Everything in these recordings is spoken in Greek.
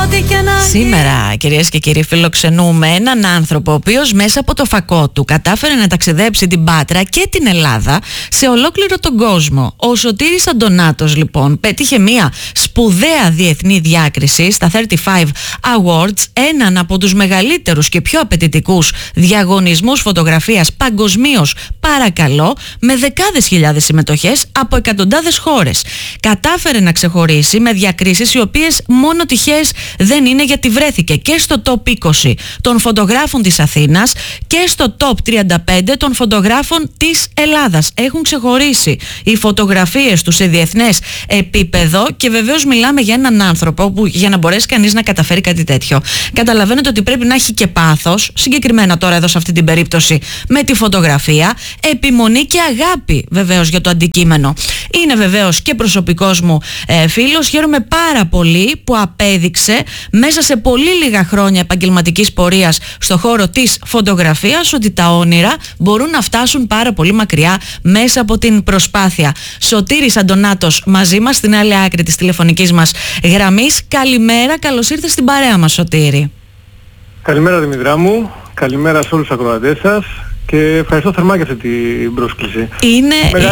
ό,τι και να. Σήμερα, κυρίες και κύριοι, φιλοξενούμε έναν άνθρωπο ο οποίος μέσα από το φακό του κατάφερε να ταξιδέψει την Πάτρα και την Ελλάδα σε ολόκληρο τον κόσμο. Ο Σωτήρης Αντωνάτος, λοιπόν, πέτυχε μια σπουδαία διεθνή διάκριση στα 35 Awards, έναν από τους μεγαλύτερους και πιο απαιτητικούς διαγωνισμούς φωτογραφίας παγκοσμίως, παρακαλώ, με δεκάδες χιλιάδες συμμετοχές από εκατοντάδες χώρες. Κατάφερε να ξεχωρίσει με διακρίσεις οι οποίες μόνο τυχαίες δεν είναι, γιατί βρέθηκε και στο top 20 των φωτογράφων της Αθήνας και στο top 35 των φωτογράφων της Ελλάδας. Έχουν ξεχωρίσει οι φωτογραφίες του σε διεθνές επίπεδο και βεβαίως μιλάμε για έναν άνθρωπο που, για να μπορέσει κανείς να καταφέρει κάτι τέτοιο, καταλαβαίνετε ότι πρέπει να έχει και πάθος, συγκεκριμένα τώρα εδώ σε αυτή την περίπτωση με τη φωτογραφία, επιμονή και αγάπη βεβαίως για το αντικείμενο. Είναι βεβαίως και προσωπικός μου φίλος. Χαίρομαι πάρα πολύ που απέδειξε μέσα σε πολύ λίγα χρόνια επαγγελματικής πορείας στο χώρο της φωτογραφίας ότι τα όνειρα μπορούν να φτάσουν πάρα πολύ μακριά μέσα από την προσπάθεια. Σωτήρης Αντωνάτος μαζί μας στην άλλη άκρη της τηλεφωνικής μας γραμμής. Καλημέρα, καλώς ήρθες στην παρέα μας, Σωτήρη. Καλημέρα, Δημητρά μου. Καλημέρα σε όλους τους ακροατές σας και ευχαριστώ θερμά για αυτή την πρόσκληση. Είναι...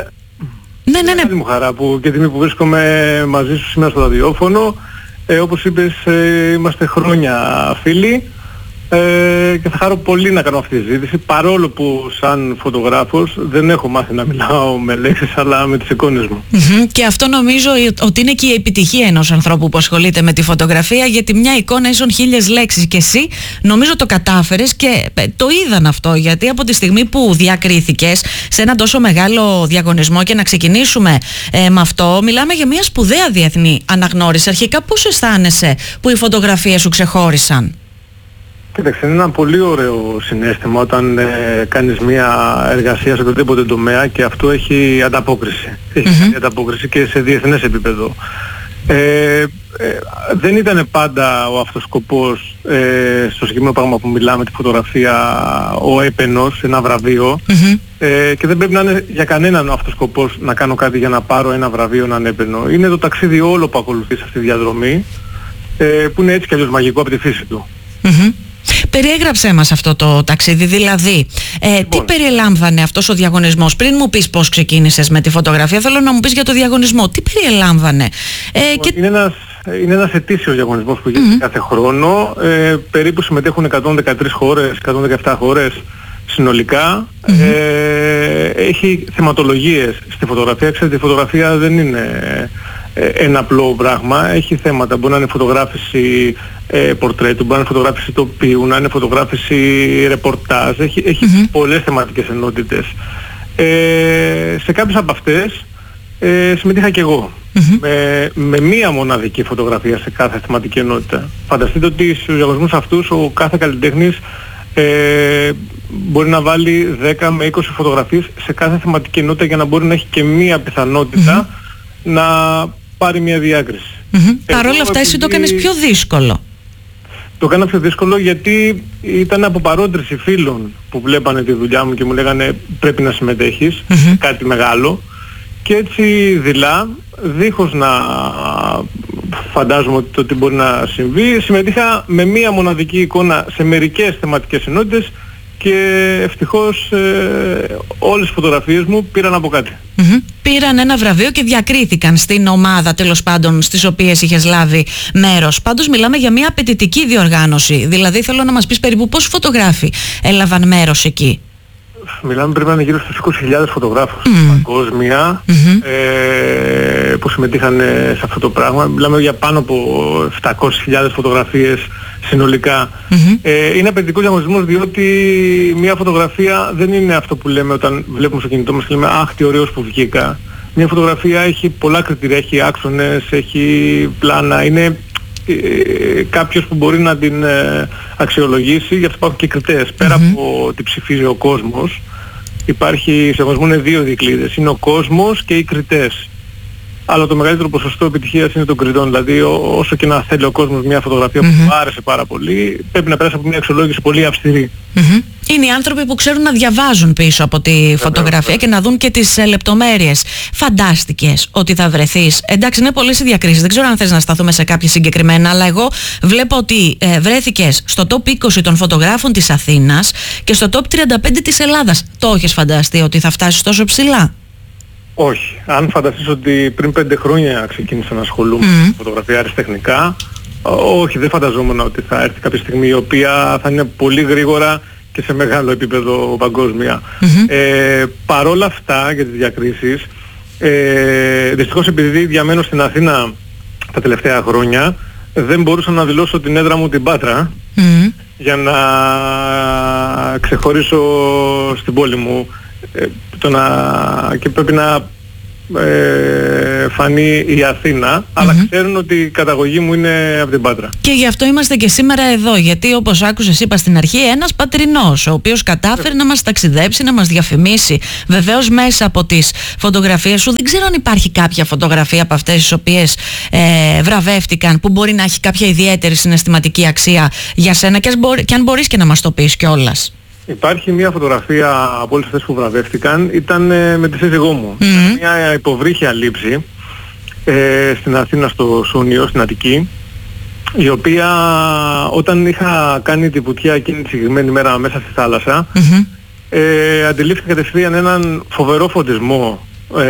Ναι. Μεγάλη μου χαρά που και τιμή που βρίσκομαι μαζί σου σήμερα στο ραδιόφωνο. Όπως είπες, είμαστε χρόνια φίλοι και θα χαρώ πολύ να κάνω αυτή τη συζήτηση, παρόλο που σαν φωτογράφος δεν έχω μάθει να μιλάω με λέξεις αλλά με τις εικόνες μου. Και αυτό νομίζω ότι είναι και η επιτυχία ενός ανθρώπου που ασχολείται με τη φωτογραφία, γιατί μια εικόνα ίσον 1000 λέξεις και εσύ νομίζω το κατάφερες και το είδαν αυτό, γιατί από τη στιγμή που διακρίθηκες σε ένα τόσο μεγάλο διαγωνισμό, και να ξεκινήσουμε με αυτό, μιλάμε για μια σπουδαία διεθνή αναγνώριση. Αρχικά πώς αισθάνεσαι που οι φωτογραφίες σου ξεχώρισαν? Κοίταξε, είναι ένα πολύ ωραίο συναίσθημα όταν κάνεις μια εργασία σε οποιοδήποτε τομέα και αυτό έχει ανταπόκριση. Έχει καλή ανταπόκριση και σε διεθνές επίπεδο. Δεν ήταν πάντα ο αυτοσκοπός στο συγκεκριμένο πράγμα που μιλάμε, τη φωτογραφία, ο έπαινος, ένα βραβείο, και δεν πρέπει να είναι για κανέναν ο αυτοσκοπός να κάνω κάτι για να πάρω ένα βραβείο, έναν έπαινο. Είναι το ταξίδι όλο που ακολουθεί σε αυτή τη διαδρομή, που είναι έτσι κι αλλιώς μαγικό από τη φύση του. Περιέγραψέ μας αυτό το ταξίδι, δηλαδή τι περιελάμβανε αυτός ο διαγωνισμός? Πριν μου πεις πώς ξεκίνησες με τη φωτογραφία, θέλω να μου πεις για το διαγωνισμό. Τι περιελάμβανε? Είναι ένας ετήσιος διαγωνισμός που γίνεται κάθε χρόνο. Περίπου συμμετέχουν 113 χώρες, 117 χώρες συνολικά. Έχει θεματολογίες στη φωτογραφία. Ξέρετε, η φωτογραφία δεν είναι ένα απλό πράγμα, έχει θέματα. Μπορεί να είναι φωτογράφηση πορτρέτου, μπορεί να είναι φωτογράφηση τοπίου, να είναι φωτογράφηση ρεπορτάζ, έχει πολλές θεματικές ενότητες. Σε κάποιες από αυτές συμμετείχα και εγώ με μία μοναδική φωτογραφία σε κάθε θεματική ενότητα. Φανταστείτε ότι στους διαγωνισμούς αυτούς ο κάθε καλλιτέχνης μπορεί να βάλει 10 με 20 φωτογραφίες σε κάθε θεματική ενότητα για να μπορεί να έχει και μία πιθανότητα να πάρει μια διάκριση. Παρ' όλα αυτά εσύ το έκανες πιο δύσκολο. Το έκανα πιο δύσκολο γιατί ήταν από παρότριση φίλων που βλέπανε τη δουλειά μου και μου λέγανε πρέπει να συμμετέχεις σε κάτι μεγάλο, και έτσι δειλά, δίχως να φαντάζομαι ότι το τι μπορεί να συμβεί, συμμετείχα με μία μοναδική εικόνα σε μερικές θεματικές ενότητες και ευτυχώς όλες οι φωτογραφίες μου πήραν από κάτι. Πήραν ένα βραβείο και διακρίθηκαν στην ομάδα, τέλος πάντων, στις οποίες είχες λάβει μέρος. Πάντως μιλάμε για μια απαιτητική διοργάνωση. Δηλαδή θέλω να μας πεις περίπου πόσοι φωτογράφοι έλαβαν μέρος εκεί? Μιλάμε πρέπει να είναι γύρω στους 20.000 φωτογράφους παγκόσμια που συμμετείχαν σε αυτό το πράγμα. Μιλάμε για πάνω από 700.000 φωτογραφίες συνολικά. Είναι απαιτητικός διαγωνισμός διότι μια φωτογραφία δεν είναι αυτό που λέμε όταν βλέπουμε στο κινητό μας και λέμε αχ τι ωραίος που βγήκα. Μια φωτογραφία έχει πολλά κριτήρια, έχει άξονες, έχει πλάνα, είναι κάποιος που μπορεί να την αξιολογήσει, γι' αυτό υπάρχουν και κριτές. Πέρα από τι ψηφίζει ο κόσμος, υπάρχει σε κόσμο είναι δύο δικλείδες, είναι ο κόσμος και οι κριτές. Αλλά το μεγαλύτερο ποσοστό επιτυχίας είναι των κριτών. Δηλαδή όσο και να θέλει ο κόσμος μια φωτογραφία που του άρεσε πάρα πολύ, πρέπει να περάσει από μια αξιολόγηση πολύ αυστηρή. Είναι οι άνθρωποι που ξέρουν να διαβάζουν πίσω από τη φωτογραφία και να δουν και τις λεπτομέρειες. Φαντάστηκες ότι θα βρεθείς? Εντάξει, είναι πολλές οι διακρίσεις. Δεν ξέρω αν θες να σταθούμε σε κάποια συγκεκριμένα, αλλά εγώ βλέπω ότι βρέθηκες στο top 20 των φωτογράφων της Αθήνας και στο top 35 της Ελλάδας. Το έχεις φανταστεί ότι θα φτάσεις τόσο ψηλά? Όχι. Αν φανταστείς ότι πριν 5 χρόνια ξεκίνησα να ασχολούμαι με φωτογραφία αριστεχνικά, όχι, δεν φανταζόμουν ότι θα έρθει κάποια στιγμή η οποία θα είναι πολύ γρήγορα και σε μεγάλο επίπεδο παγκόσμια. Παρόλα αυτά, για τις διακρίσεις, δυστυχώς επειδή διαμένω στην Αθήνα τα τελευταία χρόνια, δεν μπορούσα να δηλώσω την έδρα μου την Πάτρα για να ξεχωρίσω στην πόλη μου και πρέπει να φανεί η Αθήνα, αλλά ξέρουν ότι η καταγωγή μου είναι από την Πάτρα. Και γι' αυτό είμαστε και σήμερα εδώ, γιατί όπως άκουσες, είπα στην αρχή, ένας πατρινός, ο οποίος κατάφερε να μας ταξιδέψει, να μας διαφημίσει. Βεβαίως μέσα από τις φωτογραφίες σου, δεν ξέρω αν υπάρχει κάποια φωτογραφία από αυτές τις οποίες βραβεύτηκαν που μπορεί να έχει κάποια ιδιαίτερη συναισθηματική αξία για σένα, και αν μπορείς και να μας το πεις κιόλας. Υπάρχει μια φωτογραφία από όλες αυτές που βραβεύτηκαν, ήταν με τη σύζυγό μου. Ήταν μια υποβρύχια λήψη στην Αθήνα, στο Σούνιο, στην Αττική, η οποία όταν είχα κάνει τη βουτιά εκείνη τη συγκεκριμένη μέρα μέσα στη θάλασσα, αντιλήφθηκα κατευθείαν έναν φοβερό φωτισμό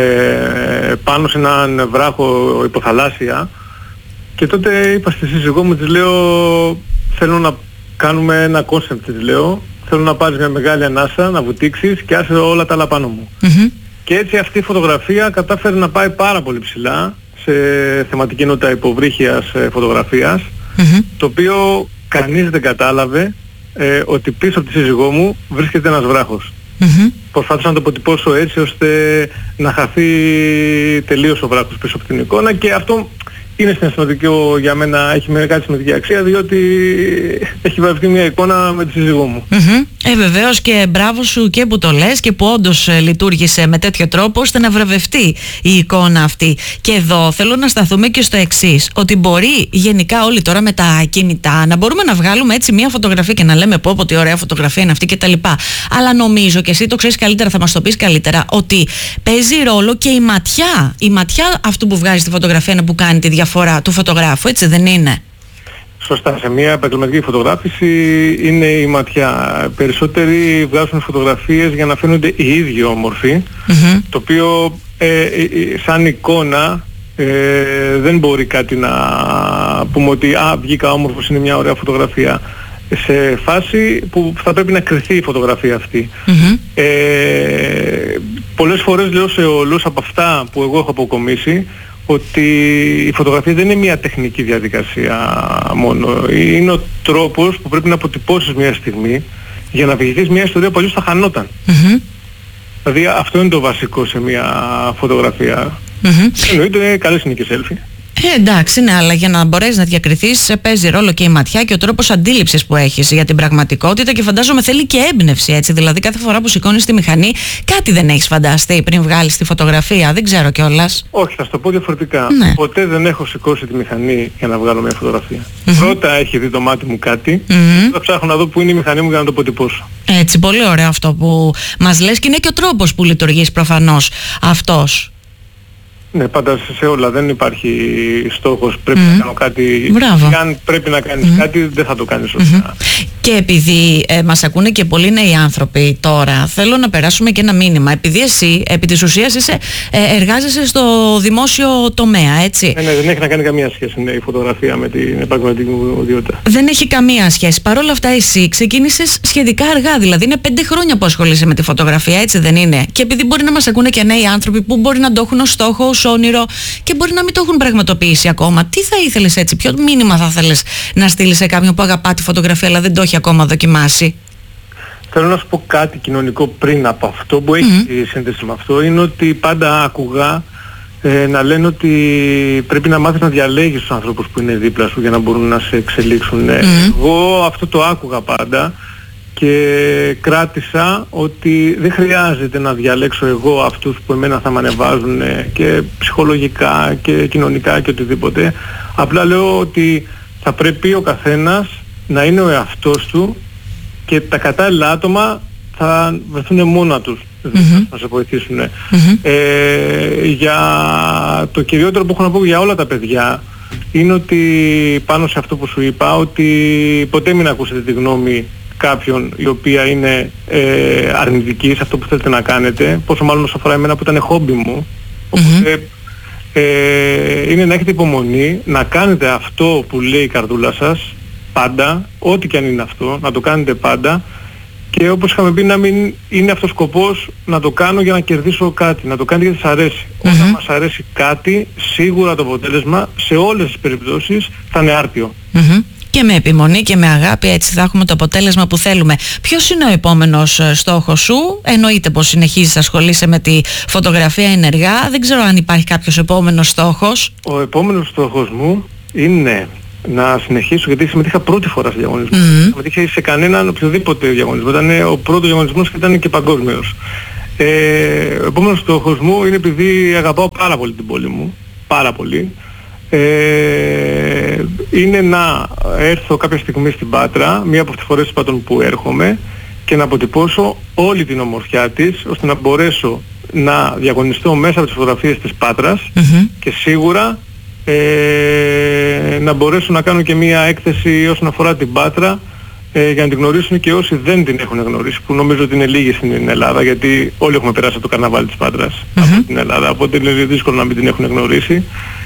πάνω σε έναν βράχο υποθαλάσσια, και τότε είπα στη σύζυγό μου, της λέω, θέλω να κάνουμε ένα κόνσεπτ, της λέω, θέλω να πάρεις μια μεγάλη ανάσα, να βουτήξεις και άσε όλα τα άλλα πάνω μου. Και έτσι αυτή η φωτογραφία κατάφερε να πάει πάρα πολύ ψηλά σε θεματική ενότητα υποβρύχιας φωτογραφίας, το οποίο κανείς δεν κατάλαβε ότι πίσω από τη σύζυγό μου βρίσκεται ένας βράχος. Προσπάθησα να το αποτυπώσω έτσι ώστε να χαθεί τελείως ο βράχος πίσω από την εικόνα, και αυτό είναι συναισθηματικό για μένα, έχει μεγάλη σημαντική αξία, διότι έχει βραβευτεί μια εικόνα με τη σύζυγό μου. Βεβαίως, και μπράβο σου και που το λες και που όντως λειτουργήσε με τέτοιο τρόπο ώστε να βραβευτεί η εικόνα αυτή. Και εδώ θέλω να σταθούμε και στο εξής, ότι μπορεί γενικά όλοι τώρα με τα κινητά να μπορούμε να βγάλουμε έτσι μια φωτογραφία και να λέμε πω τι ωραία φωτογραφία είναι αυτή κτλ. Αλλά νομίζω, και εσύ το ξέρεις καλύτερα, θα μας το πεις καλύτερα, ότι παίζει ρόλο και η ματιά. Η ματιά αυτού που βγάζει τη φωτογραφία είναι που κάνει τη διαφορά του φωτογράφου, έτσι δεν είναι? Σωστά, σε μια επαγγελματική φωτογράφηση είναι η ματιά. Περισσότεροι βγάζουν φωτογραφίες για να φαίνονται οι ίδιοι όμορφοι, το οποίο σαν εικόνα δεν μπορεί κάτι να πούμε ότι βγήκα όμορφος, είναι μια ωραία φωτογραφία. Σε φάση που θα πρέπει να κριθεί η φωτογραφία αυτή. Πολλές φορές λέω σε όλους από αυτά που εγώ έχω αποκομίσει ότι η φωτογραφία δεν είναι μια τεχνική διαδικασία μόνο. Είναι ο τρόπος που πρέπει να αποτυπώσεις μια στιγμή για να βγηθείς μια ιστορία που αλλιώς θα χανόταν. Δηλαδή αυτό είναι το βασικό σε μια φωτογραφία. Εννοείται καλές είναι και selfie. Εντάξει, ναι, αλλά για να μπορέσεις να διακριθείς παίζει ρόλο και η ματιά και ο τρόπος αντίληψης που έχεις για την πραγματικότητα, και φαντάζομαι θέλει και έμπνευση, έτσι. Δηλαδή κάθε φορά που σηκώνεις τη μηχανή κάτι δεν έχεις φανταστεί πριν βγάλεις τη φωτογραφία, δεν ξέρω κιόλας. Όχι, θα σου το πω διαφορετικά. Ποτέ δεν έχω σηκώσει τη μηχανή για να βγάλω μια φωτογραφία. Πρώτα έχει δει το μάτι μου κάτι, θα ψάχνω να δω που είναι η μηχανή μου για να το αποτυπώσω. Έτσι, πολύ ωραίο αυτό που μας λες, και είναι και ο τρόπος που λειτουργείς προφανώς αυτός. Ναι, πάντα σε όλα δεν υπάρχει στόχος, πρέπει να κάνω κάτι. Αν πρέπει να κάνεις κάτι, δεν θα το κάνεις σωστά. Και επειδή μας ακούνε και πολλοί νέοι άνθρωποι τώρα, θέλω να περάσουμε και ένα μήνυμα. Επειδή εσύ, επί της ουσίας, εργάζεσαι στο δημόσιο τομέα, έτσι. Ναι, δεν έχει να κάνει καμία σχέση η φωτογραφία με την επαγγελματική μου ιδιότητα. Δεν έχει καμία σχέση. Παρ' όλα αυτά, εσύ ξεκίνησες σχετικά αργά. Δηλαδή, είναι 5 χρόνια που ασχολείσαι με τη φωτογραφία, έτσι δεν είναι? Και επειδή μπορεί να μας ακούνε και νέοι άνθρωποι που μπορεί να το έχουν ως στόχο, ως όνειρο, και μπορεί να μην το έχουν πραγματοποιήσει ακόμα, τι θα ήθελες, έτσι, ποιο μήνυμα θα ήθελες να στείλεις σε κάποιον που αγαπά τη φωτογραφία αλλά δεν το έχει ακόμα δοκιμάσει? Θέλω να σου πω κάτι κοινωνικό πριν από αυτό που έχει σύνδεση με αυτό. Είναι ότι πάντα άκουγα να λένε ότι πρέπει να μάθεις να διαλέγεις τους ανθρώπους που είναι δίπλα σου για να μπορούν να σε εξελίξουν. Εγώ αυτό το άκουγα πάντα και κράτησα ότι δεν χρειάζεται να διαλέξω εγώ αυτούς που εμένα θα με ανεβάζουν και ψυχολογικά και κοινωνικά και οτιδήποτε. Απλά λέω ότι θα πρέπει ο καθένας να είναι ο εαυτός του και τα κατάλληλα άτομα θα βρεθούν μόνα τους να σε βοηθήσουν. Για το κυριότερο που έχω να πω για όλα τα παιδιά είναι ότι πάνω σε αυτό που σου είπα, ότι ποτέ μην ακούσετε τη γνώμη κάποιον η οποία είναι αρνητική σε αυτό που θέλετε να κάνετε, πόσο μάλλον όσον αφορά εμένα που ήταν χόμπι μου. Οπότε είναι να έχετε υπομονή, να κάνετε αυτό που λέει η καρδούλα σας πάντα, ό,τι και αν είναι αυτό, να το κάνετε πάντα, και όπως είχαμε πει, να μην είναι αυτός ο σκοπός να το κάνω για να κερδίσω κάτι, να το κάνετε γιατί σας αρέσει. Όταν μας αρέσει κάτι, σίγουρα το αποτέλεσμα σε όλες τις περιπτώσεις θα είναι άρτιο. Και με επιμονή και με αγάπη, έτσι θα έχουμε το αποτέλεσμα που θέλουμε. Ποιος είναι ο επόμενος στόχος σου? Εννοείται πως συνεχίζεις να ασχολείσαι με τη φωτογραφία ενεργά. Δεν ξέρω αν υπάρχει κάποιος επόμενος στόχος. Ο επόμενος στόχος μου είναι να συνεχίσω, γιατί συμμετείχα πρώτη φορά σε διαγωνισμό. Συμμετείχα σε κανέναν οποιοδήποτε διαγωνισμό. Ήταν ο πρώτος διαγωνισμός και ήταν και παγκόσμιος. Ο επόμενος στόχος μου είναι, επειδή αγαπάω πάρα πολύ την πόλη μου, πάρα πολύ, είναι να έρθω κάποια στιγμή στην Πάτρα, μία από τις φορές πάντων που έρχομαι, και να αποτυπώσω όλη την ομορφιά της, ώστε να μπορέσω να διαγωνιστώ μέσα από τις φωτογραφίες της Πάτρας και σίγουρα να μπορέσω να κάνω και μία έκθεση όσον αφορά την Πάτρα, για να την γνωρίσουν και όσοι δεν την έχουν γνωρίσει, που νομίζω ότι είναι λίγοι στην Ελλάδα, γιατί όλοι έχουμε περάσει το καρναβάλι της Πάτρας από την Ελλάδα, οπότε είναι δύσκολο να μην την έχουν γνωρίσει.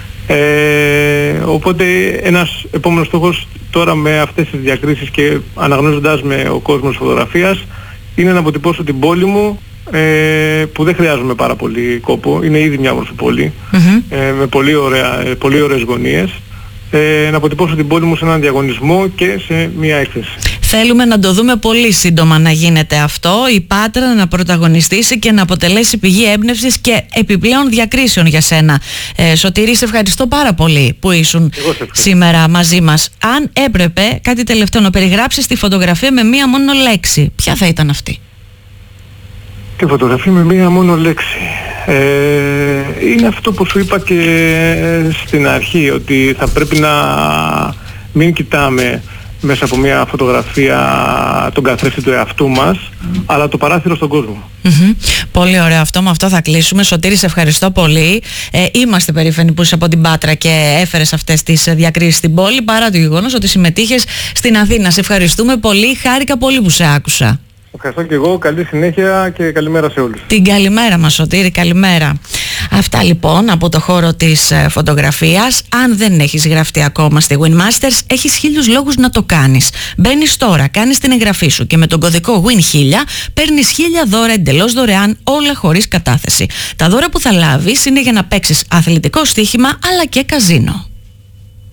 Οπότε ένας επόμενος στόχος τώρα, με αυτές τις διακρίσεις και αναγνωρίζοντας με ο κόσμος φωτογραφίας, είναι να αποτυπώσω την πόλη μου, που δεν χρειάζομαι πάρα πολύ κόπο, είναι ήδη μια όμορφη πόλη, με πολύ ωραίες γωνίες, να αποτυπώσω την πόλη μου σε έναν διαγωνισμό και σε μια έκθεση. Θέλουμε να το δούμε πολύ σύντομα να γίνεται αυτό, η Πάτρα να πρωταγωνιστήσει και να αποτελέσει πηγή έμπνευσης και επιπλέον διακρίσεων για σένα. Σωτήρη, σε ευχαριστώ πάρα πολύ που ήσουν σήμερα μαζί μας. Αν έπρεπε κάτι τελευταίο να περιγράψεις τη φωτογραφία με μία μόνο λέξη, ποια θα ήταν αυτή? Τη φωτογραφία με μία μόνο λέξη. Είναι αυτό που σου είπα και στην αρχή, ότι θα πρέπει να μην κοιτάμε μέσα από μια φωτογραφία τον καθρέφτη του εαυτού μας, αλλά το παράθυρο στον κόσμο. Πολύ ωραίο αυτό, με αυτό θα κλείσουμε. Σωτήρη, σε ευχαριστώ πολύ. Είμαστε περήφανοι που είσαι από την Πάτρα και έφερες αυτές τις διακρίσεις στην πόλη, παρά το γεγονός ότι συμμετείχες στην Αθήνα. Σε ευχαριστούμε πολύ, χάρηκα πολύ που σε άκουσα. Ευχαριστώ και εγώ, καλή συνέχεια και καλημέρα σε όλους. Την καλημέρα μας, Σωτήρη, καλημέρα. Αυτά λοιπόν από το χώρο της φωτογραφίας. Αν δεν έχεις γραφτεί ακόμα στη Winmasters, έχεις 1000 λόγους να το κάνεις. Μπαίνεις τώρα, κάνεις την εγγραφή σου και με τον κωδικό WIN1000 παίρνεις 1000 δώρα εντελώς δωρεάν, όλα χωρίς κατάθεση. Τα δώρα που θα λάβεις είναι για να παίξεις αθλητικό στοίχημα αλλά και καζίνο.